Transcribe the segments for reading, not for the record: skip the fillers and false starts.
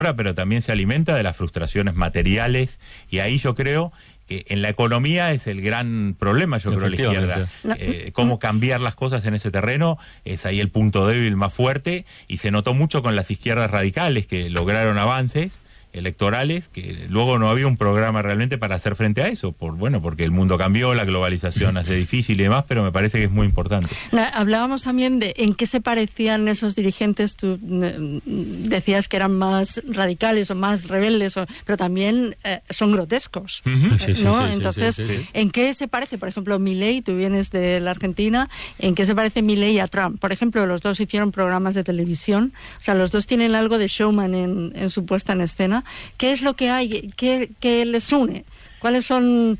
pero también se alimenta de las frustraciones materiales, y ahí yo creo que en la economía es el gran problema, yo creo, la izquierda. Cómo cambiar las cosas en ese terreno es ahí el punto débil más fuerte, y se notó mucho con las izquierdas radicales que lograron avances electorales, que luego no había un programa realmente para hacer frente a eso, porque el mundo cambió, la globalización hace difícil y demás, pero me parece que es muy importante. Hablábamos también de en qué se parecían esos dirigentes. Tú decías que eran más radicales o más rebeldes, pero también son grotescos, ¿no? Entonces, ¿en qué se parece, por ejemplo, Milei? Tú vienes de la Argentina, ¿en qué se parece Milei a Trump? Por ejemplo, los dos hicieron programas de televisión, o sea, los dos tienen algo de showman en su puesta en escena. ¿Qué es lo que hay? ¿Qué les une? ¿Cuáles son?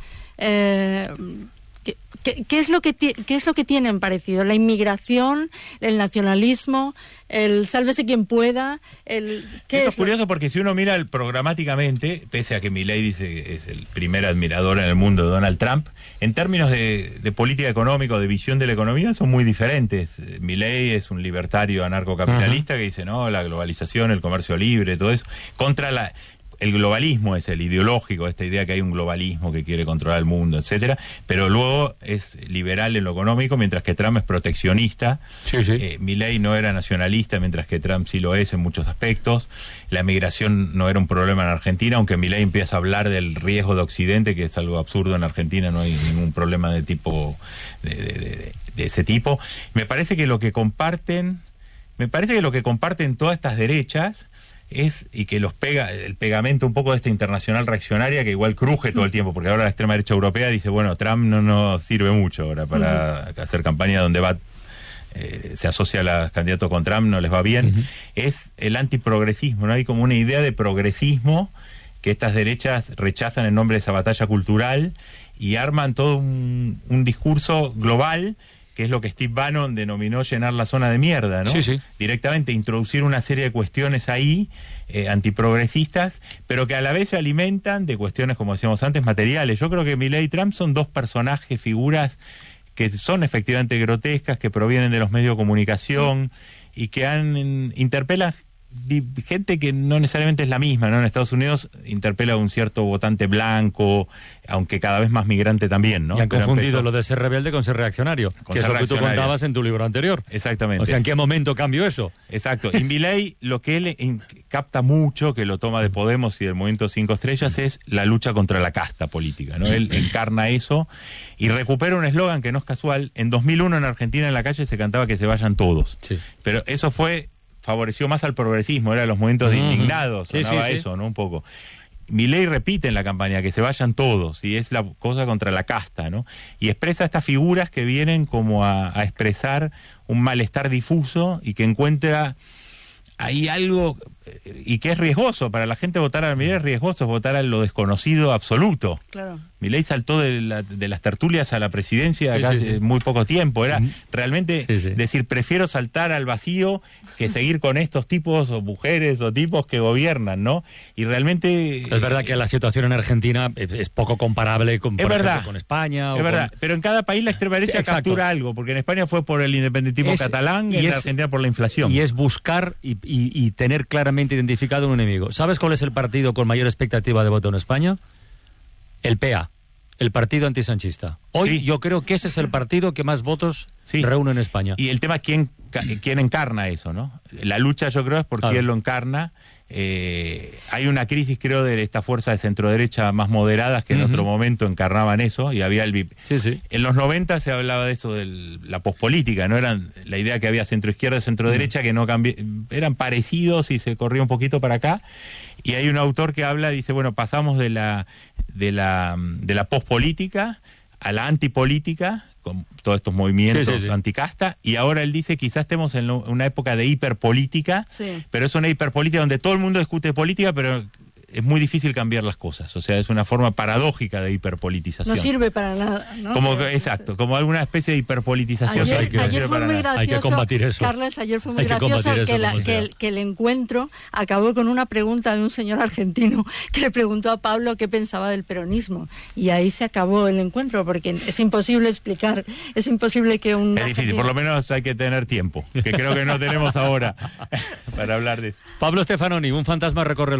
¿Qué es lo que tienen parecido? ¿La inmigración, el nacionalismo, el sálvese quien pueda? Eso es curioso porque si uno mira programáticamente, pese a que Milei dice que es el primer admirador en el mundo de Donald Trump, en términos de política económica o de visión de la economía son muy diferentes. Milei es un libertario anarcocapitalista que dice, no, la globalización, el comercio libre, todo eso, contra el globalismo es el ideológico, esta idea que hay un globalismo que quiere controlar el mundo, etcétera, pero luego es liberal en lo económico, mientras que Trump es proteccionista. Milei no era nacionalista, mientras que Trump sí lo es en muchos aspectos. La migración no era un problema en Argentina, aunque Milei empieza a hablar del riesgo de Occidente, que es algo absurdo. En Argentina no hay ningún problema de tipo de ese tipo. Me parece que lo que comparten todas estas derechas y que el pegamento un poco de esta internacional reaccionaria, que igual cruje todo el tiempo, porque ahora la extrema derecha europea dice, bueno, Trump no nos sirve mucho ahora para hacer campaña donde se asocia a los candidatos con Trump, no les va bien. Es el antiprogresismo, ¿no? Hay como una idea de progresismo que estas derechas rechazan en nombre de esa batalla cultural y arman todo un discurso global, que es lo que Steve Bannon denominó llenar la zona de mierda, ¿no? Directamente introducir una serie de cuestiones ahí, antiprogresistas, pero que a la vez se alimentan de cuestiones, como decíamos antes, materiales. Yo creo que Milei y Trump son dos personajes, figuras que son efectivamente grotescas, que provienen de los medios de comunicación y que interpelan gente que no necesariamente es la misma, ¿no? En Estados Unidos interpela a un cierto votante blanco, aunque cada vez más migrante también, ¿no? Y han confundido lo de ser rebelde con ser reaccionario, que es lo que tú contabas en tu libro anterior. Exactamente. O sea, ¿en qué momento cambió eso? Exacto. Y Milei, lo que él capta mucho, que lo toma de Podemos y del Movimiento 5 Estrellas, es la lucha contra la casta política, ¿no? Él encarna eso y recupera un eslogan que no es casual. En 2001 en Argentina en la calle se cantaba que se vayan todos. Pero eso favoreció más al progresismo, eran los momentos de indignados, sonaba eso, ¿no? Un poco. Milei repite en la campaña que se vayan todos, y es la cosa contra la casta, ¿no? Y expresa estas figuras que vienen como a expresar un malestar difuso y que encuentra ahí algo, y que es riesgoso, para la gente votar a Milei es riesgoso, votar a lo desconocido absoluto. Claro. Milei saltó de las tertulias a la presidencia hace muy poco tiempo, era realmente decir, prefiero saltar al vacío que seguir con estos tipos o mujeres o tipos que gobiernan, ¿no? Y realmente... Es verdad que la situación en Argentina es poco comparable con España. Es verdad, pero en cada país la extrema derecha captura algo, porque en España fue por el independentismo catalán y en Argentina por la inflación. Y es buscar y tener claramente identificado un enemigo. ¿Sabes cuál es el partido con mayor expectativa de voto en España? El PA, el partido antisanchista. Hoy yo creo que ese es el partido que más votos reúne en España. Y el tema es quién encarna eso, ¿no? La lucha, yo creo, es por quién lo encarna. Hay una crisis, creo, de esta fuerza de centroderecha más moderadas que en otro momento encarnaban eso, y había el BIP. En los 90 se hablaba de eso, de la pospolítica, ¿no? Eran la idea que había centroizquierda y centroderecha que no eran parecidos y se corría un poquito para acá. Y hay un autor que dice, bueno, pasamos de la pospolítica a la antipolítica, con todos estos movimientos anticasta, y ahora él dice quizás estemos en una época de hiperpolítica, pero es una hiperpolítica donde todo el mundo discute política, pero es muy difícil cambiar las cosas. O sea, es una forma paradójica de hiperpolitización. No sirve para nada, ¿no? Exacto, como alguna especie de hiperpolitización. Ayer fue muy gracioso, hay que combatir eso. Carles, ayer fue muy gracioso que el encuentro acabó con una pregunta de un señor argentino que le preguntó a Pablo qué pensaba del peronismo. Y ahí se acabó el encuentro, porque es imposible explicar, es imposible que un... Es difícil, por lo menos hay que tener tiempo, que creo que no tenemos ahora para hablar de eso. Pablo Stefanoni, un fantasma recorre el